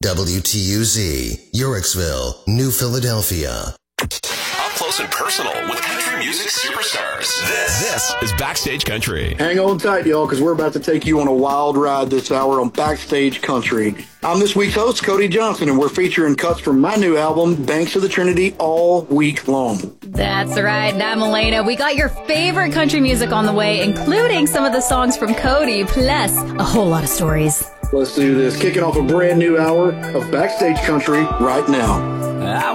WTUZ, Yorksville, New Philadelphia. Up close and personal with country music superstars. This is Backstage Country. Hang on tight, y'all, because we're about to take you on a wild ride this hour on Backstage Country. I'm this week's host, Cody Johnson, and we're featuring cuts from my new album, Banks of the Trinity, all week long. That's right, and I'm Elena. We got your favorite country music on the way, including some of the songs from Cody, plus a whole lot of stories. Let's do this. Kicking off a brand new hour of Backstage Country right now.